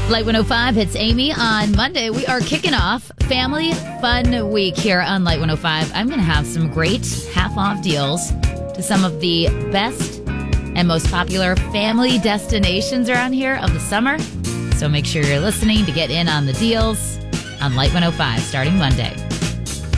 Light 105 hits Amy on Monday. We are kicking off Family Fun Week here on Light 105. I'm going to have some great half-off deals to some of the best and most popular family destinations around here of the summer. So make sure you're listening to get in on the deals on Light 105 starting Monday.